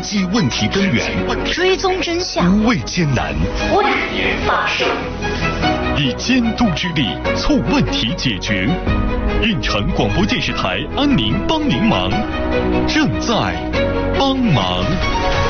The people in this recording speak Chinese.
击问题根源， 追踪真相， 无畏艰难， 为您发声， 以监督之力促问题解决。运城广播电视台安宁帮您忙，正在帮忙。